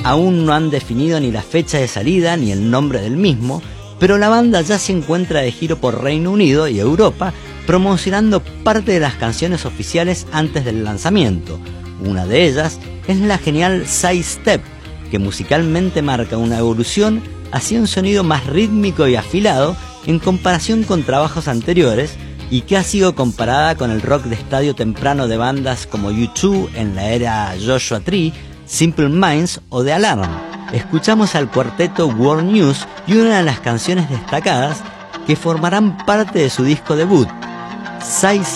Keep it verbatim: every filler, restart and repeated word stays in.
aún no han definido ni la fecha de salida ni el nombre del mismo, pero la banda ya se encuentra de giro por Reino Unido y Europa, promocionando parte de las canciones oficiales antes del lanzamiento. Una de ellas es la genial Side Step, que musicalmente marca una evolución hacia un sonido más rítmico y afilado en comparación con trabajos anteriores, y que ha sido comparada con el rock de estadio temprano de bandas como U dos en la era Joshua Tree, Simple Minds o The Alarm. Escuchamos al cuarteto World News y una de las canciones destacadas que formarán parte de su disco debut, Side